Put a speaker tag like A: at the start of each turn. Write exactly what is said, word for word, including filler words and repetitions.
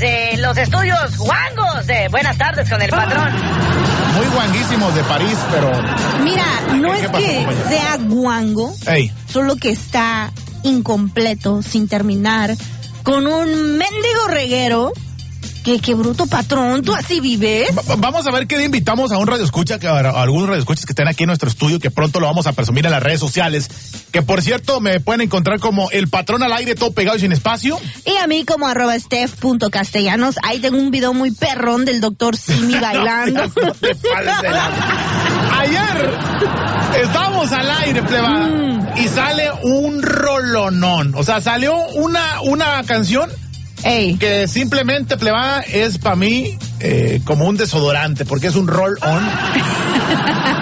A: desde los estudios guangos de Buenas Tardes con el Patrón.
B: Muy guanguísimos de París, pero...
C: Mira, no
B: ¿Qué,
C: es
B: qué pasó,
C: que
B: compañero?
C: sea guango,
B: Ey.
C: solo que está incompleto, sin terminar, con un mendigo reguero. Que qué bruto, patrón, ¿tú así vives?
B: Va- Vamos a ver qué día invitamos a un radioescucha, que a a algunos radioescuchas que estén aquí en nuestro estudio, que pronto lo vamos a presumir en las redes sociales. Que por cierto, me pueden encontrar como el Patrón al aire, todo pegado y sin espacio.
C: Y a mí como arroba steph.castellanos. Ahí tengo un video muy perrón del doctor Simi bailando.
B: No, no te pases de la- Ayer estábamos al aire, plebada,
C: Mm.
B: y sale un rolonón. O sea, salió una, una canción
C: Ey.
B: que simplemente, plebada, es para mí eh, como un desodorante, porque es un roll-on.